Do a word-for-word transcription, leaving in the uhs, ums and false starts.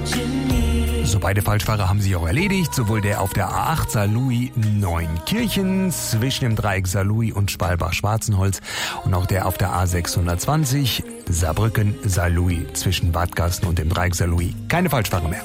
So, beide Falschfahrer haben sich auch erledigt. Sowohl der auf der A acht Saarlouis-Neunkirchen zwischen dem Dreieck Saarlouis und Spalbach-Schwarzenholz und auch der auf der A sechshundertzwanzig Saarbrücken-Saarlouis zwischen Wadgassen und dem Dreieck Saarlouis. Keine Falschfahrer mehr.